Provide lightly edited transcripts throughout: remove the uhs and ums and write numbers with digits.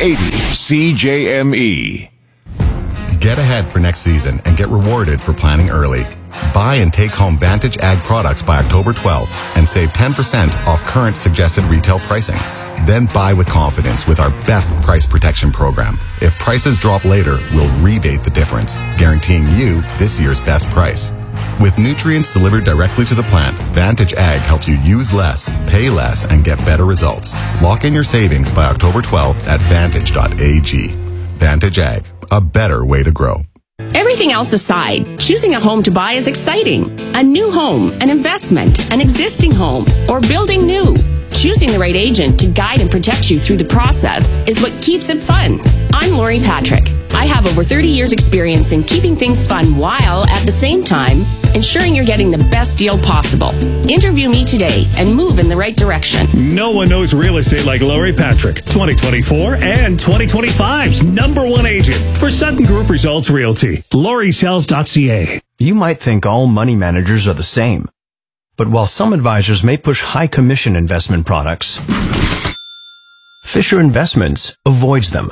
980 CJME. Get ahead for next season and get rewarded for planning early. Buy and take home Vantage Ag products by October 12th and save 10% off current suggested retail pricing. Then buy with confidence with our best price protection program. If prices drop later, we'll rebate the difference, guaranteeing you this year's best price. With nutrients delivered directly to the plant, Vantage Ag helps you use less, pay less, and get better results. Lock in your savings by October 12th at vantage.ag. Vantage Ag, a better way to grow. Everything else aside, choosing a home to buy is exciting. A new home, an investment, an existing home, or building new. Choosing the right agent to guide and protect you through the process is what keeps it fun. I'm Lori Patrick. I have over 30 years experience in keeping things fun while, at the same time, ensuring you're getting the best deal possible. Interview me today and move in the right direction. No one knows real estate like Lori Patrick, 2024 and 2025's #1 agent for Sutton Group Results Realty. LoriSells.ca. You might think all money managers are the same. But while some advisors may push high commission investment products, Fisher Investments avoids them.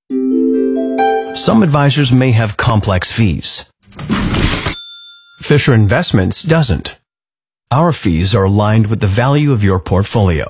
Some advisors may have complex fees. Fisher Investments doesn't. Our fees are aligned with the value of your portfolio.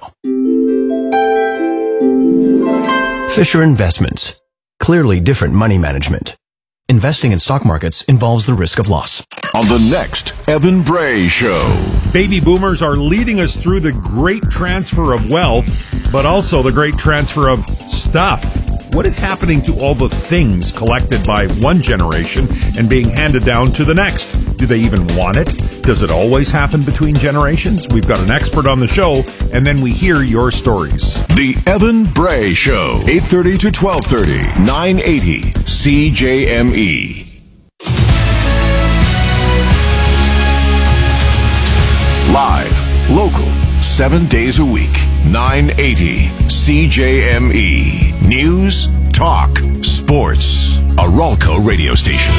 Fisher Investments. Clearly different money management. Investing in stock markets involves the risk of loss. On the next Evan Bray Show. Baby boomers are leading us through the great transfer of wealth, but also the great transfer of stuff. What is happening to all the things collected by one generation and being handed down to the next? Do they even want it? Does it always happen between generations? We've got an expert on the show, and then we hear your stories. The Evan Bray Show, 8:30 to 12:30, 980 CJME. Live, local, 7 days a week, 980 CJME. News, talk, sports. A Ralco radio station.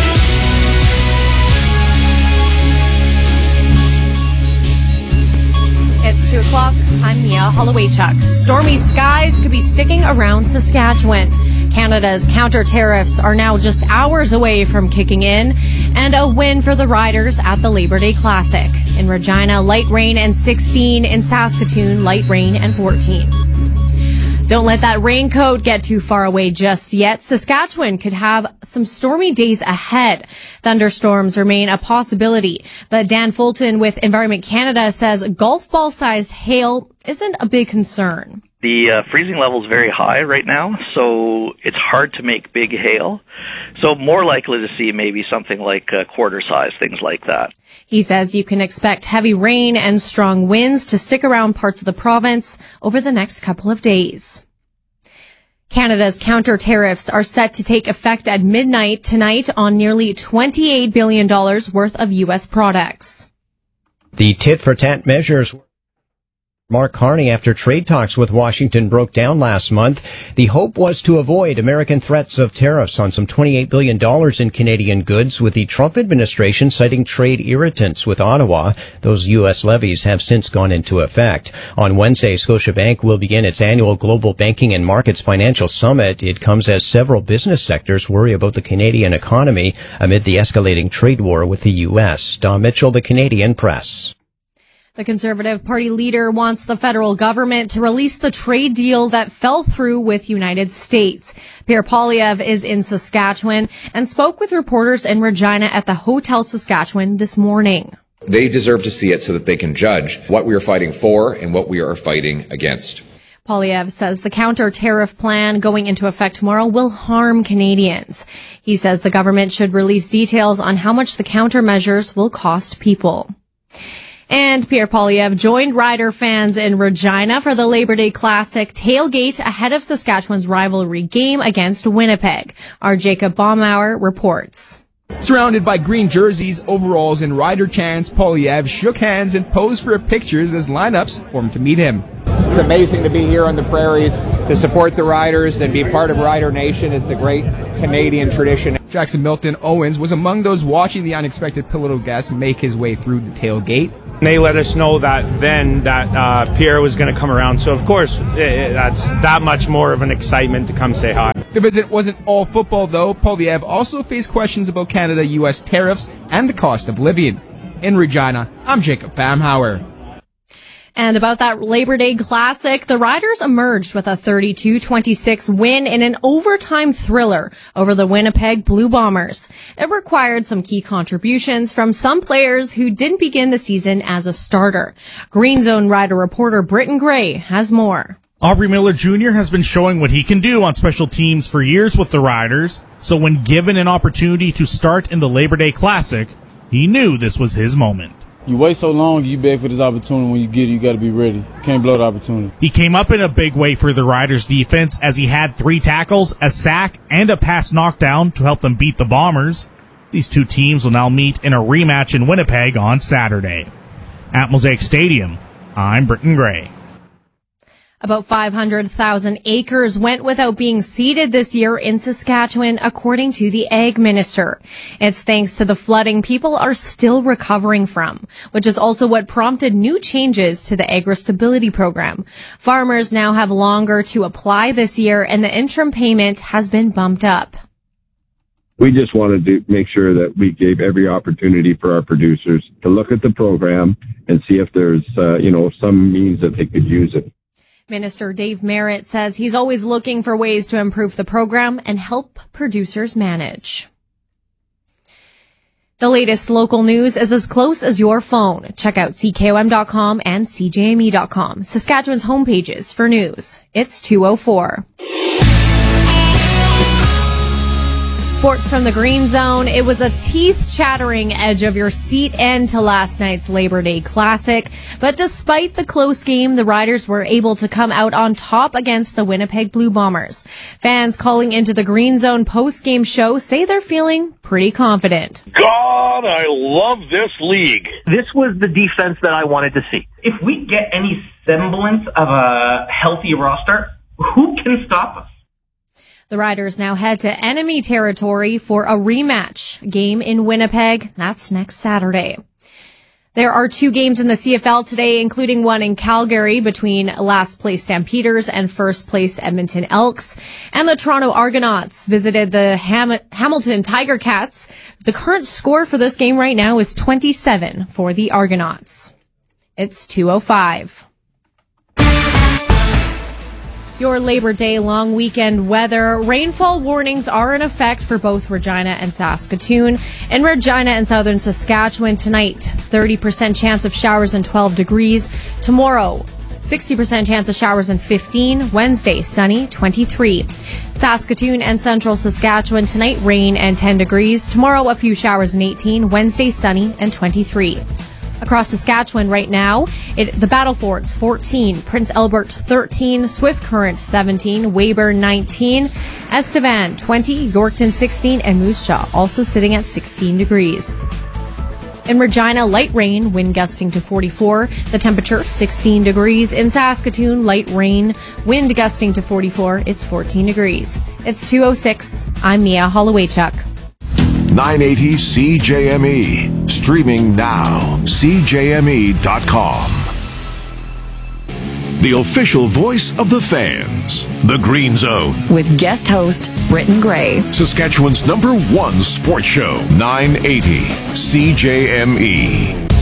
It's 2 o'clock. I'm Mia Hollowaychuk. Stormy skies could be sticking around Saskatchewan. Canada's counter tariffs are now just hours away from kicking in, and a win for the riders at the Labor Day Classic. In Regina, light rain and 16. In Saskatoon, light rain and 14. Don't let that raincoat get too far away just yet. Saskatchewan could have some stormy days ahead. Thunderstorms remain a possibility, but Dan Fulton with Environment Canada says golf ball-sized hail isn't a big concern. The freezing level is very high right now, so it's hard to make big hail. So more likely to see maybe something like quarter size, things like that. He says you can expect heavy rain and strong winds to stick around parts of the province over the next couple of days. Canada's counter tariffs are set to take effect at midnight tonight on nearly $28 billion worth of U.S. products. The tit-for-tat measures Mark Carney after trade talks with Washington broke down last month. The hope was to avoid American threats of tariffs on some $28 billion in Canadian goods, with the Trump administration citing trade irritants with Ottawa. Those U.S. levies have since gone into effect. On Wednesday, Scotiabank will begin its annual Global Banking and Markets Financial Summit. It comes as several business sectors worry about the Canadian economy amid the escalating trade war with the U.S. Don Mitchell, the Canadian Press. The Conservative Party leader wants the federal government to release the trade deal that fell through with United States. Pierre Poilievre is in Saskatchewan and spoke with reporters in Regina at the Hotel Saskatchewan this morning. They deserve to see it so that they can judge what we are fighting for and what we are fighting against. Poilievre says the counter-tariff plan going into effect tomorrow will harm Canadians. He says the government should release details on how much the countermeasures will cost people. And Pierre Poilievre joined Rider fans in Regina for the Labor Day Classic tailgate ahead of Saskatchewan's rivalry game against Winnipeg. Our Jacob Baumauer reports. Surrounded by green jerseys, overalls, and Rider chants, Poilievre shook hands and posed for pictures as lineups formed to meet him. It's amazing to be here on the prairies to support the Riders and be part of Rider Nation. It's a great Canadian tradition. Jackson Milton Owens was among those watching the unexpected pivotal guest make his way through the tailgate. They let us know that Pierre was going to come around. So, of course, that's that much more of an excitement to come say hi. The visit wasn't all football, though. Poilievre also faced questions about Canada-U.S. tariffs and the cost of living. In Regina, I'm Jacob Bamhauer. And about that Labor Day Classic, the Riders emerged with a 32-26 win in an overtime thriller over the Winnipeg Blue Bombers. It required some key contributions from some players who didn't begin the season as a starter. Green Zone Rider reporter Britton Gray has more. Aubrey Miller Jr. has been showing what he can do on special teams for years with the Riders, so when given an opportunity to start in the Labor Day Classic, he knew this was his moment. You wait so long, you beg for this opportunity. When you get it, you got to be ready. You can't blow the opportunity. He came up in a big way for the Riders defense as he had 3 tackles, a sack, and a pass knockdown to help them beat the Bombers. These two teams will now meet in a rematch in Winnipeg on Saturday. At Mosaic Stadium, I'm Britton Gray. About 500,000 acres went without being seeded this year in Saskatchewan, according to the Ag Minister. It's thanks to the flooding people are still recovering from, which is also what prompted new changes to the Agri-Stability Program. Farmers now have longer to apply this year, and the interim payment has been bumped up. We just wanted to make sure that we gave every opportunity for our producers to look at the program and see if there's, some means that they could use it. Minister Dave Merritt says he's always looking for ways to improve the program and help producers manage. The latest local news is as close as your phone. Check out CKOM.com and CJME.com, Saskatchewan's homepages for news. It's 2:04. Sports from the Green Zone. It was a teeth-chattering edge of your seat end to last night's Labor Day Classic. But despite the close game, the Riders were able to come out on top against the Winnipeg Blue Bombers. Fans calling into the Green Zone post-game show say they're feeling pretty confident. God, I love this league. This was the defense that I wanted to see. If we get any semblance of a healthy roster, who can stop us? The Riders now head to enemy territory for a rematch game in Winnipeg. That's next Saturday. There are 2 games in the CFL today, including one in Calgary between last place Stampeders and first place Edmonton Elks. And the Toronto Argonauts visited the Hamilton Tiger Cats. The current score for this game right now is 27 for the Argonauts. It's 2:05. Your Labor Day long weekend weather. Rainfall warnings are in effect for both Regina and Saskatoon. In Regina and southern Saskatchewan tonight, 30% chance of showers and 12 degrees. Tomorrow, 60% chance of showers and 15. Wednesday, sunny, 23. Saskatoon and central Saskatchewan tonight, rain and 10 degrees. Tomorrow, a few showers and 18. Wednesday, sunny and 23. Across Saskatchewan right now, the Battlefords 14, Prince Albert 13, Swift Current 17, Weyburn 19, Estevan 20, Yorkton 16, and Moose Jaw also sitting at 16 degrees. In Regina, light rain, wind gusting to 44, the temperature 16 degrees. In Saskatoon, light rain, wind gusting to 44, it's 14 degrees. It's 2:06. I'm Mia Hollowaychuk. 980 CJME. Streaming now. CJME.com. The official voice of the fans. The Green Zone. With guest host Britton Gray. Saskatchewan's #1 sports show. 980 CJME.